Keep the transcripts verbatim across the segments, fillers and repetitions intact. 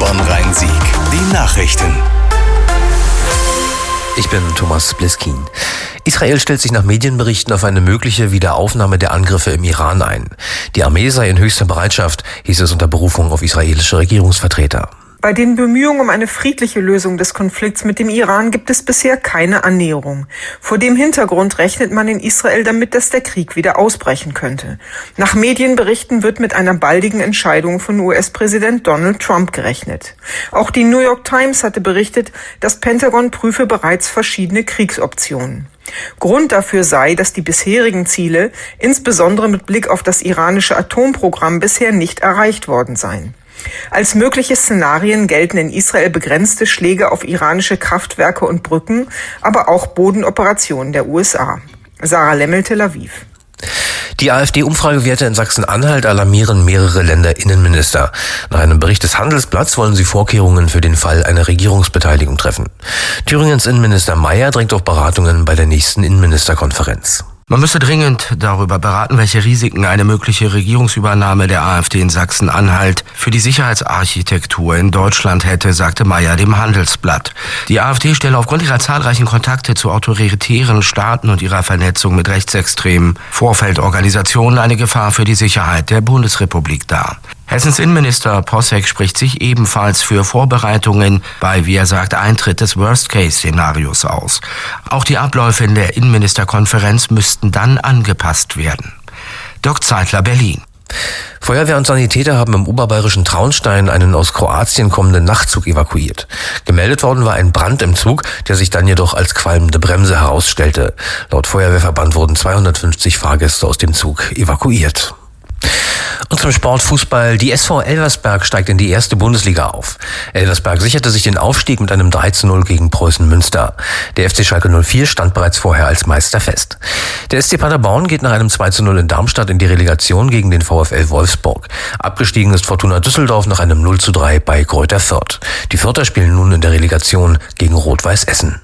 Bonn-Rhein-Sieg. Die Nachrichten. Ich bin Thomas Bliskin. Israel stellt sich nach Medienberichten auf eine mögliche Wiederaufnahme der Angriffe im Iran ein. Die Armee sei in höchster Bereitschaft, hieß es unter Berufung auf israelische Regierungsvertreter. Bei den Bemühungen um eine friedliche Lösung des Konflikts mit dem Iran gibt es bisher keine Annäherung. Vor dem Hintergrund rechnet man in Israel damit, dass der Krieg wieder ausbrechen könnte. Nach Medienberichten wird mit einer baldigen Entscheidung von U S-Präsident Donald Trump gerechnet. Auch die New York Times hatte berichtet, das Pentagon prüfe bereits verschiedene Kriegsoptionen. Grund dafür sei, dass die bisherigen Ziele, insbesondere mit Blick auf das iranische Atomprogramm, bisher nicht erreicht worden seien. Als mögliche Szenarien gelten in Israel begrenzte Schläge auf iranische Kraftwerke und Brücken, aber auch Bodenoperationen der U S A. Sarah Lemmel, Tel Aviv. Die AfD-Umfragewerte in Sachsen-Anhalt alarmieren mehrere Länderinnenminister. Nach einem Bericht des Handelsblatts wollen sie Vorkehrungen für den Fall einer Regierungsbeteiligung treffen. Thüringens Innenminister Mayer drängt auf Beratungen bei der nächsten Innenministerkonferenz. Man müsse dringend darüber beraten, welche Risiken eine mögliche Regierungsübernahme der AfD in Sachsen-Anhalt für die Sicherheitsarchitektur in Deutschland hätte, sagte Mayer dem Handelsblatt. Die AfD stelle aufgrund ihrer zahlreichen Kontakte zu autoritären Staaten und ihrer Vernetzung mit rechtsextremen Vorfeldorganisationen eine Gefahr für die Sicherheit der Bundesrepublik dar. Hessens Innenminister Posseck spricht sich ebenfalls für Vorbereitungen bei, wie er sagt, Eintritt des Worst-Case-Szenarios aus. Auch die Abläufe in der Innenministerkonferenz müssten dann angepasst werden. Dirk Zeitler, Berlin. Feuerwehr und Sanitäter haben im oberbayerischen Traunstein einen aus Kroatien kommenden Nachtzug evakuiert. Gemeldet worden war ein Brand im Zug, der sich dann jedoch als qualmende Bremse herausstellte. Laut Feuerwehrverband wurden zweihundertfünfzig Fahrgäste aus dem Zug evakuiert. Und zum Sport Fußball. Die S V Elversberg steigt in die erste Bundesliga auf. Elversberg sicherte sich den Aufstieg mit einem drei zu null gegen Preußen Münster. Der F C Schalke null vier stand bereits vorher als Meister fest. Der S C Paderborn geht nach einem zwei zu null in Darmstadt in die Relegation gegen den VfL Wolfsburg. Abgestiegen ist Fortuna Düsseldorf nach einem null zu drei bei Greuther Fürth. Die Fürther spielen nun in der Relegation gegen Rot-Weiß Essen.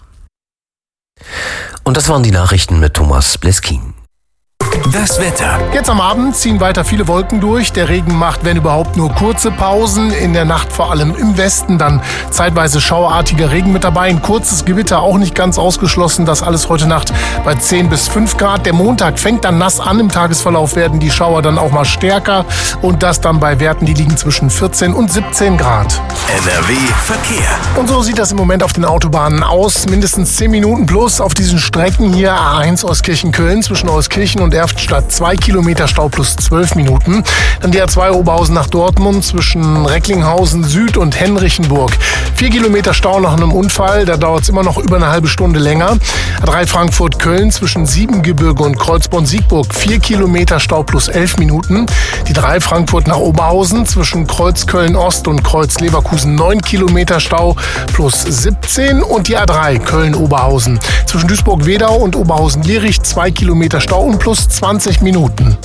Und das waren die Nachrichten mit Thomas Bliskin. Das Wetter. Jetzt am Abend ziehen weiter viele Wolken durch. Der Regen macht, wenn überhaupt, nur kurze Pausen. In der Nacht vor allem im Westen dann zeitweise schauerartiger Regen mit dabei. Ein kurzes Gewitter auch nicht ganz ausgeschlossen. Das alles heute Nacht bei zehn bis fünf Grad. Der Montag fängt dann nass an. Im Tagesverlauf werden die Schauer dann auch mal stärker. Und das dann bei Werten, die liegen zwischen vierzehn und siebzehn Grad. N R W Verkehr. Und so sieht das im Moment auf den Autobahnen aus. Mindestens zehn Minuten plus auf diesen Strecken hier. A eins Euskirchen-Köln zwischen Euskirchen und Erftstadt zwei Kilometer Stau plus zwölf Minuten. Dann die A zwei Oberhausen nach Dortmund zwischen Recklinghausen Süd und Henrichenburg. vier Kilometer Stau nach einem Unfall, da dauert es immer noch über eine halbe Stunde länger. A drei Frankfurt-Köln zwischen Siebengebirge und Kreuzborn-Siegburg vier Kilometer Stau plus elf Minuten. Die drei Frankfurt nach Oberhausen zwischen Kreuzköln-Ost und Kreuz-Leverkusen neun Kilometer Stau plus siebzehn. Und die A drei Köln-Oberhausen zwischen Duisburg-Wedau und Oberhausen-Lierich zwei Kilometer Stau und plus zwanzig Minuten.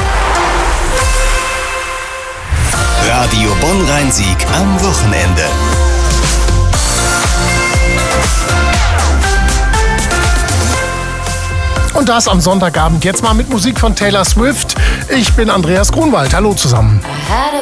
Radio Bonn-Rhein-Sieg am Wochenende. Und das am Sonntagabend. Jetzt mal mit Musik von Taylor Swift. Ich bin Andreas Grunwald. Hallo zusammen.